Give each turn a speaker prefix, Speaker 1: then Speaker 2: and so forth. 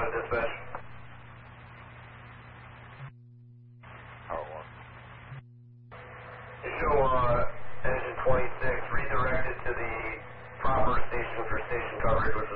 Speaker 1: to dispatch.
Speaker 2: Tower 1.
Speaker 1: You show engine 26 redirected to the proper station for station coverage, which is